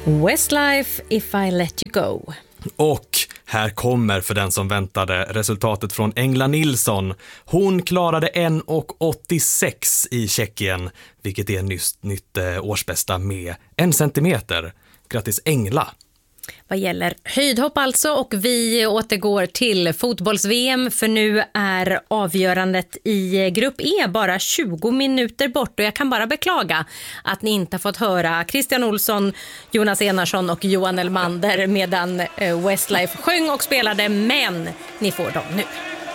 Westlife, If I Let You Go. Och här kommer, för den som väntade, resultatet från Engla Nilsson. Hon klarade 1,86 i Tjeckien, vilket är nytt årsbästa med 1 centimeter. Grattis Engla! Vad gäller höjdhopp alltså, och vi återgår till fotbolls-VM, för nu är avgörandet i grupp E bara 20 minuter bort, och jag kan bara beklaga att ni inte har fått höra Christian Olsson, Jonas Enarsson och Johan Elmander medan Westlife sjöng och spelade, men ni får dem nu.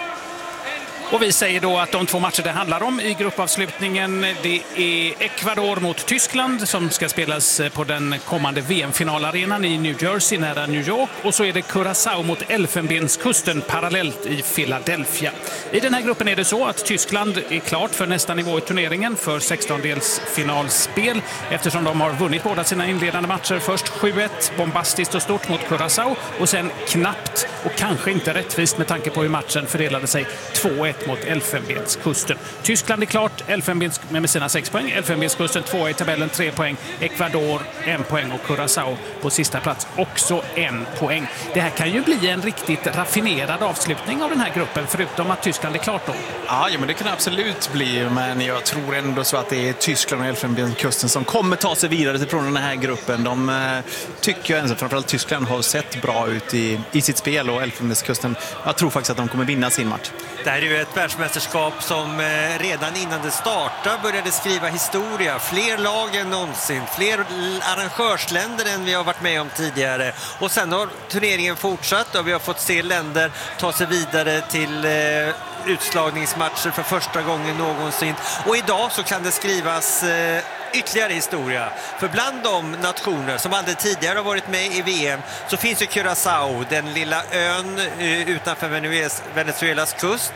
Och vi säger då att de 2 matcher det handlar om i gruppavslutningen, det är Ecuador mot Tyskland som ska spelas på den kommande VM-finalarenan i New Jersey nära New York. Och så är det Curaçao mot Elfenbenskusten parallellt i Philadelphia. I den här gruppen är det så att Tyskland är klart för nästa nivå i turneringen för 16-delsfinalspel eftersom de har vunnit båda sina inledande matcher. Först 7-1, bombastiskt och stort mot Curaçao, och sen knappt och kanske inte rättvist med tanke på hur matchen fördelade sig 2-1 mot Elfenbenskusten. Tyskland är klart med sina 6 poäng. Elfenbenskusten 2 i tabellen, 3 poäng. Ecuador 1 poäng och Curaçao på sista plats också 1 poäng. Det här kan ju bli en riktigt raffinerad avslutning av den här gruppen, förutom att Tyskland är klart då. Ja, men det kan absolut bli, men jag tror ändå så att det är Tyskland och Elfenbenskusten som kommer ta sig vidare från den här gruppen. De tycker jag, framförallt Tyskland, har sett bra ut i sitt spel, och Elfenbenskusten, jag tror faktiskt att de kommer vinna sin match. Det här är ju ett världsmästerskap som redan innan det startade började skriva historia. Fler lag än någonsin, fler arrangörsländer än vi har varit med om tidigare. Och sen har turneringen fortsatt och vi har fått se länder ta sig vidare till utslagningsmatcher för första gången någonsin. Och idag så kan det skrivas ytterligare historia. För bland de nationer som aldrig tidigare har varit med i VM så finns ju Curaçao, den lilla ön utanför Venezuelas kust,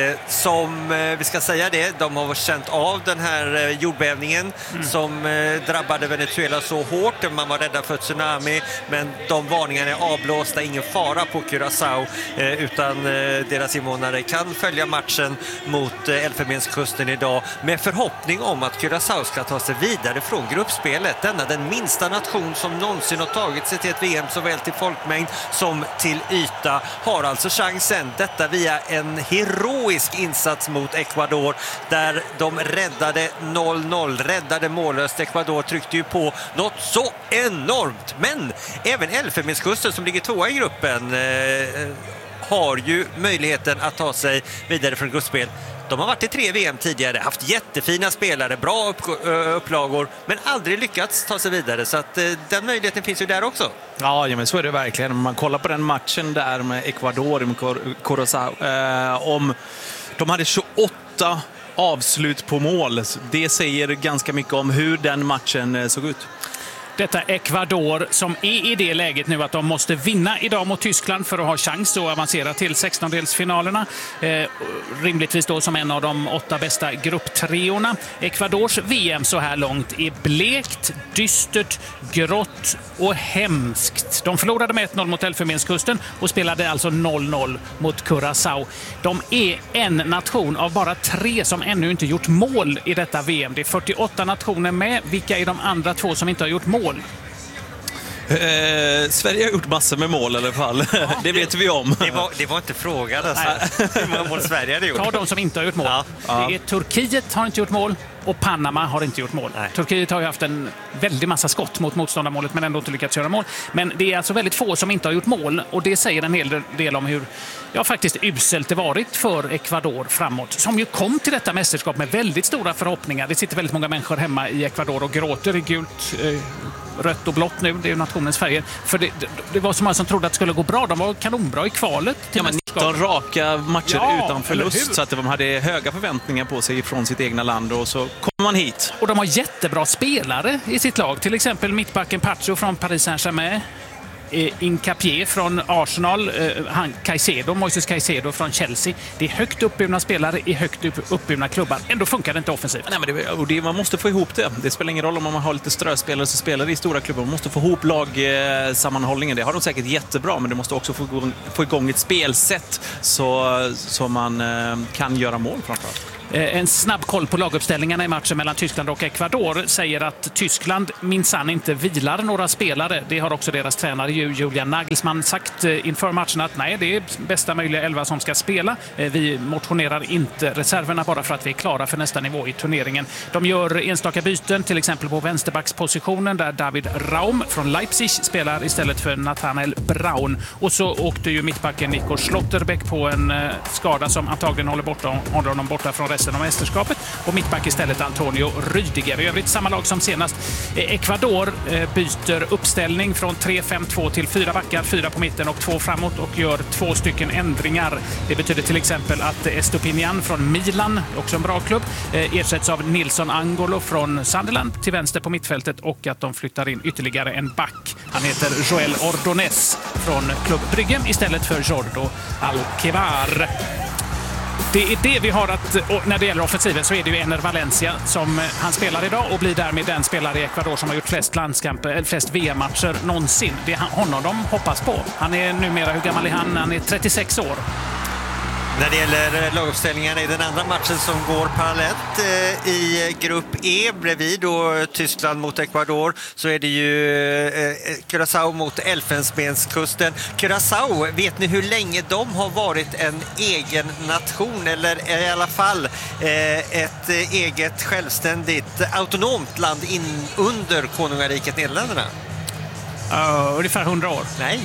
som, vi ska säga det, de har känt av den här jordbävningen som drabbade Venezuela så hårt. Man var rädda för tsunami, men de varningarna är avblåsta, ingen fara på Curaçao, utan deras invånare kan följa matchen mot Elfenbenskusten idag med förhoppning om att Curaçao ska ta sig vidare från gruppspelet. Denna den minsta nation som någonsin har tagit sig till ett VM såväl till folkmängd som till yta har alltså chansen. Detta via en heroisk insats mot Ecuador där de räddade 0-0, räddade mållöst. Ecuador tryckte ju på något så enormt, men även Elfenbenskusten som ligger 2 i gruppen har ju möjligheten att ta sig vidare från gruppspel. De har varit i 3 VM tidigare, haft jättefina spelare, bra upplagor, men aldrig lyckats ta sig vidare. Så att den möjligheten finns ju där också. Ja, men så är det verkligen. Om man kollar på den matchen där med Ecuador i Curaçao, om de hade 28 avslut på mål, det säger ganska mycket om hur den matchen såg ut. Detta Ecuador som är i det läget nu att de måste vinna idag mot Tyskland för att ha chans att avancera till 16-delsfinalerna. Rimligtvis då som en av de 8 bästa grupptreorna. Ecuadors VM så här långt är blekt, dystert, grått och hemskt. De förlorade med 1-0 mot Elfenbenskusten och spelade alltså 0-0 mot Curaçao. De är en nation av bara 3 som ännu inte gjort mål i detta VM. Det är 48 nationer med. Vilka är de andra 2 som inte har gjort mål? Sverige har gjort massor med mål i alla fall. Ja, det vet vi om. Det var inte frågan alltså. Hur många mål Sverige hade gjort. Ta de som inte har gjort mål. Ja. Det är Turkiet har inte gjort mål och Panama har inte gjort mål. Nej. Turkiet har ju haft en väldig massa skott mot motståndarmålet men ändå inte lyckats göra mål. Men det är alltså väldigt få som inte har gjort mål, och det säger en hel del om hur faktiskt uselt det varit för Ecuador framåt. Som ju kom till detta mästerskap med väldigt stora förhoppningar. Det sitter väldigt många människor hemma i Ecuador och gråter i gult, rött och blått nu. Det är ju nationens färger. För det var så många som trodde att det skulle gå bra. De var kanonbra i kvalet till mästerskap. 19 raka matcher utan förlust, så att de hade höga förväntningar på sig från sitt egna land, och så kommer man hit. Och de har jättebra spelare i sitt lag. Till exempel mittbacken Pacho från Paris Saint-Germain, Incapié från Arsenal, Moises Caicedo från Chelsea. Det är högt uppburna spelare i högt uppburna klubbar. Ändå funkar det inte offensivt. Nej, men man måste få ihop det. Det spelar ingen roll om man har lite ströspelare som spelar i stora klubbar. Man måste få ihop lagsammanhållningen. Det har de säkert jättebra, men det måste också få igång ett spelsätt så man kan göra mål framförallt. En snabb koll på laguppställningarna i matchen mellan Tyskland och Ecuador säger att Tyskland minsann inte vilar några spelare. Det har också deras tränare Julian Nagelsmann sagt inför matchen att nej, det är bästa möjliga 11 som ska spela. Vi motionerar inte reserverna bara för att vi är klara för nästa nivå i turneringen. De gör enstaka byten, till exempel på vänsterbackspositionen där David Raum från Leipzig spelar istället för Nathanael Braun. Och så åkte ju mittbacken Nico Schlotterbeck på en skada som antagligen håller honom borta från resten av mästerskapet. Och mittback istället Antonio Rüdiger. I övrigt samma lag som senast. Ecuador byter uppställning från 3-5-2 till 4 backar, 4 på mitten och 2 framåt och gör 2 stycken ändringar. Det betyder till exempel att Estopinian från Milan, också en bra klubb, ersätts av Nilson Angolo från Sunderland till vänster på mittfältet och att de flyttar in ytterligare en back. Han heter Joel Ordonez från Club Brygge istället för Jordo Alquevar. Det är det vi har när det gäller offensiven så är det ju Ener Valencia som han spelar idag och blir därmed den spelare i Ecuador som har gjort flest VM-matcher någonsin. Det är honom de hoppas på. Han är numera, hur gammal är han? Han är 36 år. När det gäller laguppställningarna i den andra matchen som går parallellt i grupp E bredvid då Tyskland mot Ecuador så är det ju Curaçao mot Elfenbenskusten. Curaçao, vet ni hur länge de har varit en egen nation eller i alla fall ett eget självständigt autonomt land under konungariket Nederländerna? Ungefär 100 år. Nej.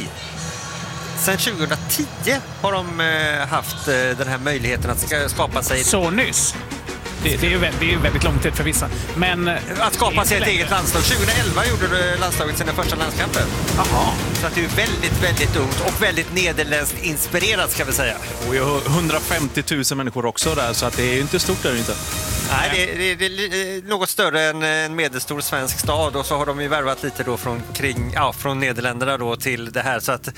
Sen 2010 har de haft den här möjligheten att skapa sig... Så nyss. Det är ju väldigt lång tid för vissa. Men att skapa sig ett eget landslag. 2011 gjorde landslaget sina första landskamper. Aha. Så att det är väldigt, väldigt ungt och väldigt nederländskt inspirerat ska vi säga. Och 150 000 människor också där så att det är ju inte stort där inte. Nej, det är något större än en medelstor svensk stad och så har de ju värvat lite då från Nederländerna då till det här så att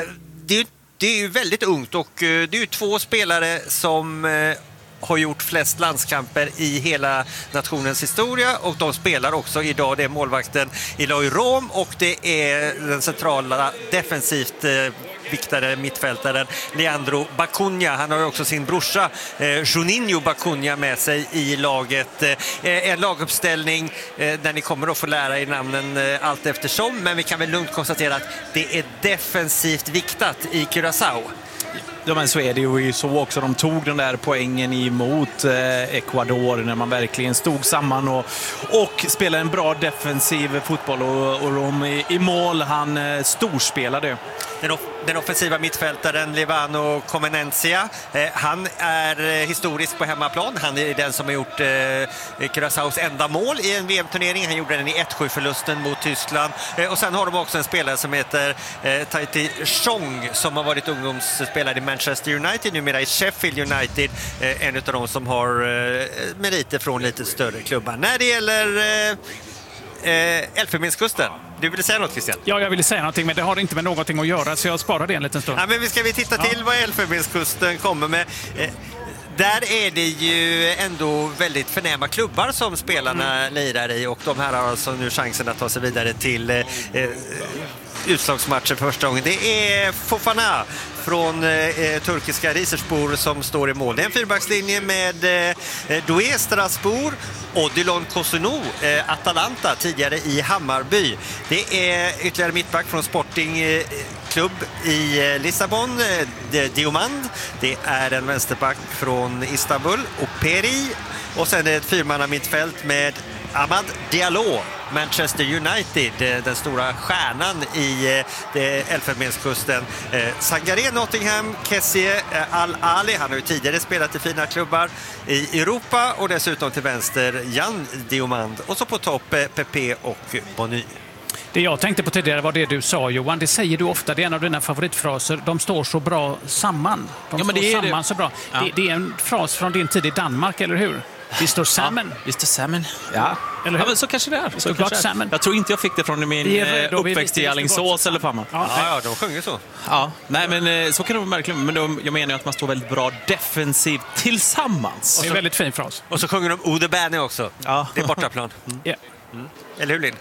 det är ju väldigt ungt och det är ju 2 spelare som har gjort flest landskamper i hela nationens historia och de spelar också idag. Det är målvakten Eloy Rom och det är den centrala defensivt viktade mittfältaren Leandro Bacunha. Han har också sin brorsa Juninho Bacunha med sig i laget. En laguppställning där ni kommer att få lära er namnen allt eftersom, men vi kan väl lugnt konstatera att det är defensivt viktat i Curaçao. Ja, men så är det ju så också. De tog den där poängen emot Ecuador när man verkligen stod samman och spelade en bra defensiv fotboll och Rom i mål. Han storspelade. Den offensiva mittfältaren Levano Comenencia, han är historisk på hemmaplan. Han är den som har gjort Curaçaos enda mål i en VM-turnering. Han gjorde den i 1-7-förlusten mot Tyskland. Och sen har de också en spelare som heter Tahiti Chong som har varit ungdomsspelare i Manchester United, numera i Sheffield United. En av de som har meriter från lite större klubbar. När det gäller Elfenbenskusten. Du ville säga något, Christian? Ja, jag ville säga någonting, men det har inte med någonting att göra, så jag sparar det en liten stund. Ja, men vi titta till vad Elfenbenskusten kommer med. Där är det ju ändå väldigt förnäma klubbar som spelarna lirar i och de här har alltså nu chansen att ta sig vidare till utslagsmatchen första gången. Det är Fofana från turkiska Rizerspoor som står i mål. Det är en 4-backslinje med Doué Strasbourg, Odilon Kosunou, Atalanta, tidigare i Hammarby. Det är ytterligare mittback från Sporting klubb i Lissabon, Diomand. Det är en vänsterback från Istanbul, Operi. Och sen är det ett 4-manna mittfält med Amad Diallo, Manchester United, den stora stjärnan i Elfenbenskusten. Sangaré, Nottingham, Kessie, Al-Ali, han har ju tidigare spelat i fina klubbar i Europa och dessutom till vänster Jan Diomand. Och så på topp Pepe och Bonny. Det jag tänkte på tidigare var det du sa, Johan. Det säger du ofta, det är en av dina favoritfraser. De står så bra samman. Så bra. Ja. Det är en fras från din tid i Danmark, eller hur? Vi står samman. Ja, vi står samman. Ja. Eller hur? Ja, men så kanske det är. Så kanske samman. Jag tror inte jag fick det från min uppväxt i Alingsås eller Famma. Ja, de sjunger så. Ja, nej men så kan det vara verkligen. Men jag menar att man står väldigt bra defensivt tillsammans. Och så, väldigt fin fras. Och så sjunger de Ode Bärne också. Ja. Det är bortaplan. Ja. Eller hur, Linn?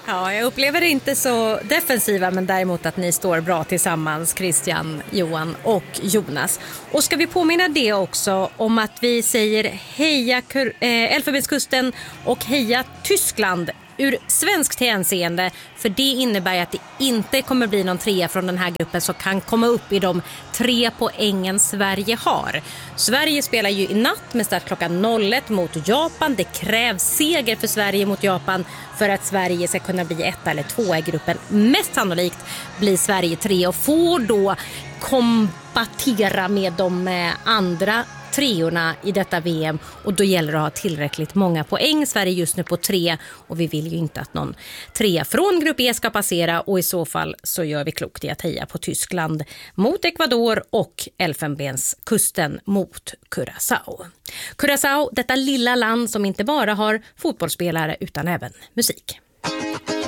Ja, jag upplever det inte så defensiva, men däremot att ni står bra tillsammans, Christian, Johan och Jonas. Och ska vi påminna det också om att vi säger heja Elfenbenskusten och heja Tyskland ur svenskt hänseende, för det innebär att det inte kommer bli någon 3 från den här gruppen som kan komma upp i de 3 poängen Sverige har. Sverige spelar ju i natt med start klockan 01 mot Japan. Det krävs seger för Sverige mot Japan för att Sverige ska kunna bli 1 eller 2 i gruppen. Mest sannolikt blir Sverige 3 och får då kompatera med de andra 3orna i detta VM, och då gäller det att ha tillräckligt många poäng. Sverige just nu på 3 och vi vill ju inte att någon 3 från grupp E ska passera, och i så fall så gör vi klokt i att heja på Tyskland mot Ecuador och Elfenbenskusten mot Curaçao. Curaçao, detta lilla land som inte bara har fotbollsspelare utan även musik.